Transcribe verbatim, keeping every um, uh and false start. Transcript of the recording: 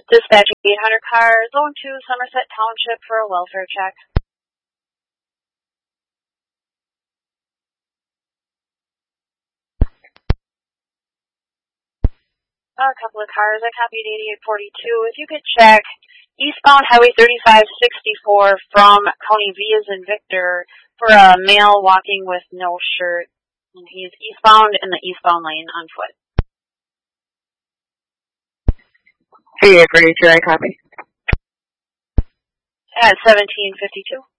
Dispatch eight hundred car, zone two, Somerset Township for a welfare check. A couple of cars, I copied eighty-eight forty-two. If you could check eastbound Highway thirty-five sixty-four from County V as in Victor for a male walking with no shirt. And he's eastbound in the eastbound lane on foot. eighty-eight forty-two, I copy. At seventeen fifty-two.